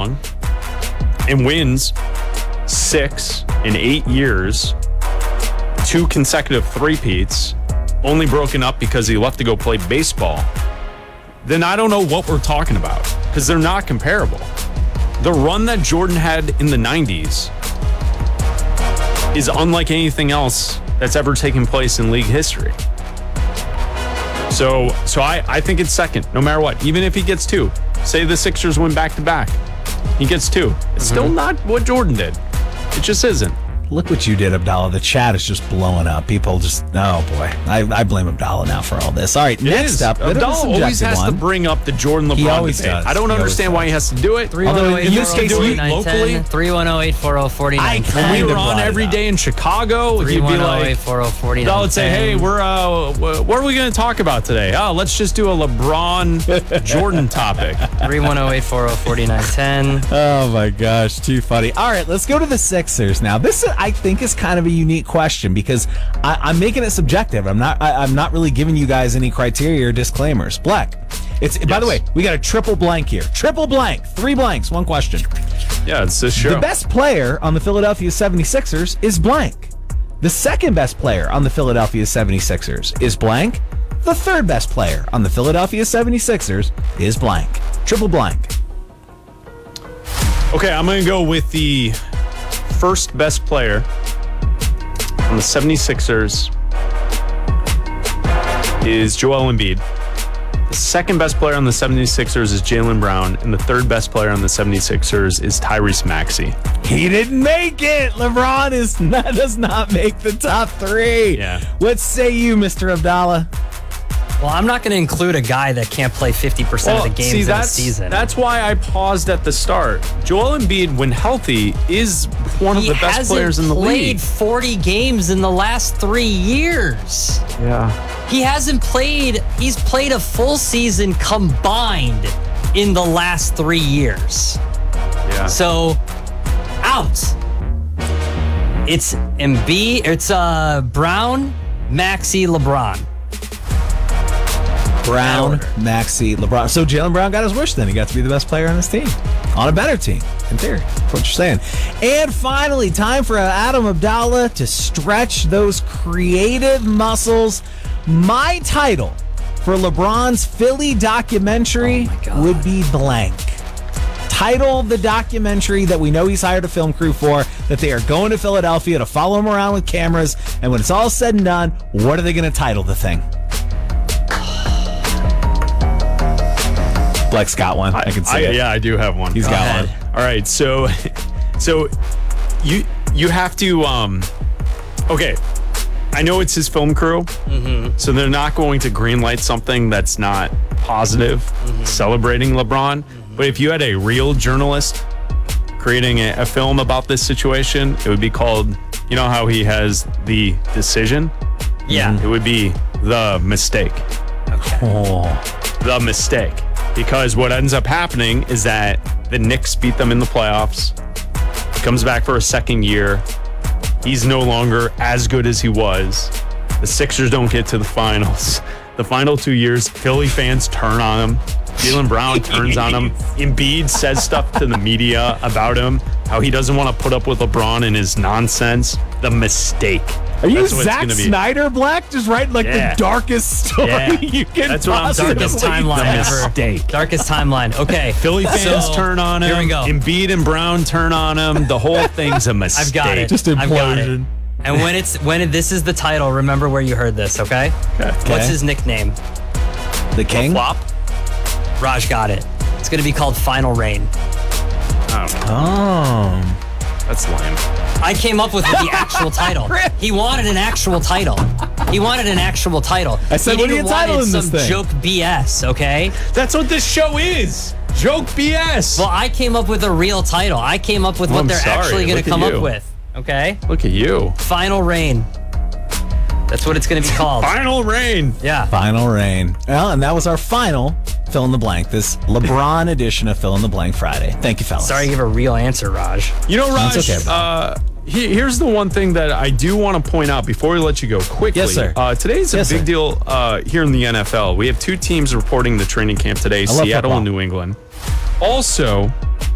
long and wins 6 in 8 years, 2 consecutive three-peats, only broken up because he left to go play baseball, then I don't know what we're talking about, because they're not comparable. The run that Jordan had in the 90s is unlike anything else that's ever taken place in league history. So I think it's second, no matter what. Even if he gets 2. Say the Sixers win back-to-back. He gets 2. It's still not what Jordan did. It just isn't. Look what you did, Abdallah. The chat is just blowing up. People just, oh boy. I blame Abdallah now for all this. All right, next up. Abdallah always has to bring up the Jordan LeBron He always debate. does. I don't understand why he has to do it. Although in this case, locally, 310-840-4910. we were on every day in Chicago. You'd be like, 310-840-4910. Abdallah would say, hey, what are we going to talk about today? Oh, let's just do a LeBron Jordan topic. 310-840-4910. Oh my gosh, too funny. All right, let's go to the Sixers now. This, I think, is kind of a unique question because I'm making it subjective. I'm not really giving you guys any criteria or disclaimers. Black. By the way, we got a triple blank here. Triple blank. 3 blanks, 1 question. Yeah, it's this show. The best player on the Philadelphia 76ers is blank. The second best player on the Philadelphia 76ers is blank. The third best player on the Philadelphia 76ers is blank. Triple blank. Okay, I'm going to go with the first best player on the 76ers is Joel Embiid. The second best player on the 76ers is Jaylen Brown. And the third best player on the 76ers is Tyrese Maxey. He didn't make it. LeBron does not make the top 3. Yeah. What say you, Mr. Abdallah? Well, I'm not going to include a guy that can't play 50% of the games in a season. That's why I paused at the start. Joel Embiid, when healthy, is one of the best players in the league. He hasn't played 40 games in the last 3 years. Yeah. He hasn't played. He's played a full season combined in the last 3 years. Yeah. So, out. It's Embiid. It's Brown, Maxey, LeBron. Brown, Maxey, LeBron. So Jaylen Brown got his wish then. He got to be the best player on his team. On a better team, in theory. That's what you're saying. And finally, time for Adam Abdallah to stretch those creative muscles. My title for LeBron's Philly documentary would be blank. Title of the documentary that we know he's hired a film crew for, that they are going to Philadelphia to follow him around with cameras. And when it's all said and done, what are they going to title the thing? Blake's got one. I can see it. Yeah, I do have one. He's got one. All right, so you have to okay. I know it's his film crew, so they're not going to greenlight something that's not positive, celebrating LeBron. But if you had a real journalist creating a film about this situation, it would be called, you know how he has The Decision? Yeah. It would be The Mistake. Okay. Oh. The Mistake. Because what ends up happening is that the Knicks beat them in the playoffs. He comes back for a second year. He's no longer as good as he was. The Sixers don't get to the finals. The final 2 years, Philly fans turn on him. Jaylen Brown turns on him. Embiid says stuff to the media about him, how he doesn't want to put up with LeBron and his nonsense. The Mistake. Are you Zack Snyder, Black? Just writing the darkest story you can That's what I'm possibly. Darkest timeline ever. Mistake. Darkest timeline. Okay. Philly fans turn on him. Here we go. Embiid and Brown turn on him. The whole thing's a mistake. I've got it. Just I've got it. implosion. And when this is the title, remember where you heard this, okay? What's his nickname? The King? Flop? Raj got it. It's going to be called Final Reign. I don't know. Oh. That's lame. I came up with the actual title. He wanted an actual title. I said, what are you titling this thing? Joke BS, okay? That's what this show is. Joke BS. Well, I came up with a real title. I came up with what I'm they're sorry. actually going Look to at come you. up with, okay? Look at you. Final Reign. That's what it's going to be called. Final Reign. Yeah. Final Reign. Well, and that was our final fill in the blank. This LeBron edition of Fill in the Blank Friday. Thank you, fellas. Sorry to give a real answer, Raj. You know, Raj, That's okay, bro. here's the one thing that I do want to point out before we let you go quickly. Yes, sir. Today's a big deal here in the NFL. We have 2 teams reporting the training camp today, Seattle football. and New England. Also,